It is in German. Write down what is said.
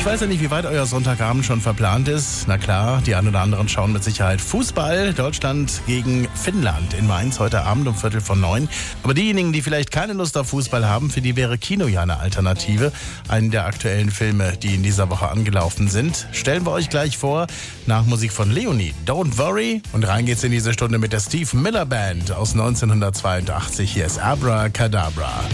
Ich weiß ja nicht, wie weit euer Sonntagabend schon verplant ist. Na klar, die einen oder anderen schauen mit Sicherheit Fußball. Deutschland gegen Finnland in Mainz heute Abend um 8:45. Aber diejenigen, die vielleicht keine Lust auf Fußball haben, für die wäre Kino ja eine Alternative. Einen der aktuellen Filme, die in dieser Woche angelaufen sind, stellen wir euch gleich vor. Nach Musik von Leonie, Don't Worry. Und rein geht's in diese Stunde mit der Steve Miller Band aus 1982. Hier ist Abracadabra.